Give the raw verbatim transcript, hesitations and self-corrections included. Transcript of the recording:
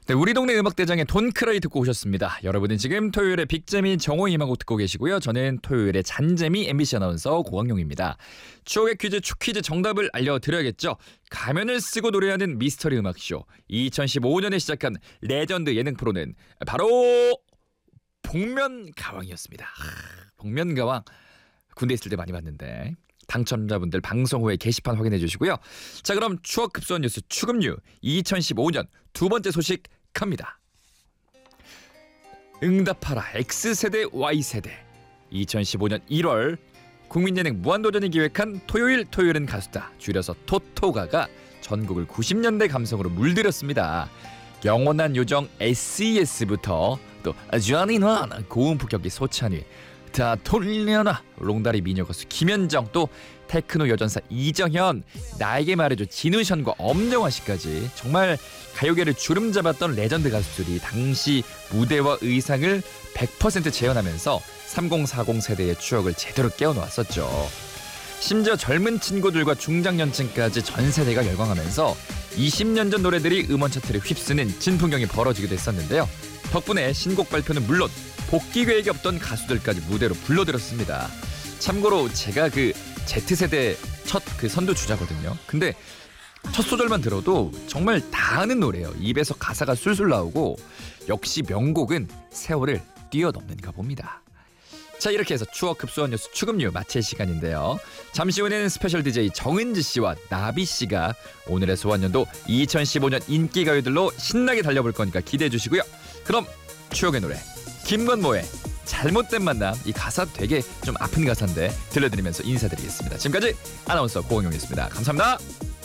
네, 우리 동네 음악대장의 돈크라이 듣고 오셨습니다. 여러분은 지금 토요일에 빅재미 정호 임하고 듣고 계시고요. 저는 토요일에 잔재미 엠비씨 아나운서 고광용입니다. 추억의 퀴즈 추퀴즈 정답을 알려드려야겠죠. 가면을 쓰고 노래하는 미스터리 음악쇼. 이천십오 년에 시작한 레전드 예능 프로는 바로 복면가왕이었습니다. 복면가왕 군대 있을 때 많이 봤는데 당첨자분들 방송 후에 게시판 확인해 주시고요. 자, 그럼 추억 급소한 뉴스 추금류 이천십오 년 두 번째 소식 갑니다. 응답하라 X세대 Y세대. 이천십오 년 일월 국민예능 무한도전이 기획한 토요일 토요일은 가수다, 줄여서 토토가가 전국을 구십 년대 감성으로 물들였습니다. 영원한 요정 에스이에스부터 또 쟈니나 고음 폭격기 소찬휘, 다 돌려놔 롱다리 미녀 가수 김연정, 또 테크노 여전사 이정현, 나에게 말해줘 진우션과 엄정화 씨까지 정말 가요계를 주름 잡았던 레전드 가수들이 당시 무대와 의상을 백 퍼센트 재현하면서 삼십, 사십 세대의 추억을 제대로 깨워놓았었죠. 심지어 젊은 친구들과 중장년층까지 전 세대가 열광하면서 이십 년 전 노래들이 음원 차트를 휩쓰는 진풍경이 벌어지기도 했었는데요. 덕분에 신곡 발표는 물론 복귀 계획이 없던 가수들까지 무대로 불러들였습니다. 참고로 제가 그 Z세대 첫 그 선두주자거든요. 근데 첫 소절만 들어도 정말 다 아는 노래예요. 입에서 가사가 술술 나오고 역시 명곡은 세월을 뛰어넘는가 봅니다. 자, 이렇게 해서 추억 급소한 뉴스 추금류 마칠 시간인데요. 잠시 후에는 스페셜 디제이 정은지 씨와 나비 씨가 오늘의 소환연도 이천십오 년 인기 가요들로 신나게 달려볼 거니까 기대해 주시고요. 그럼 추억의 노래 김건모의 잘못된 만남, 이 가사 되게 좀 아픈 가사인데 들려드리면서 인사드리겠습니다. 지금까지 아나운서 고광용이었습니다. 감사합니다.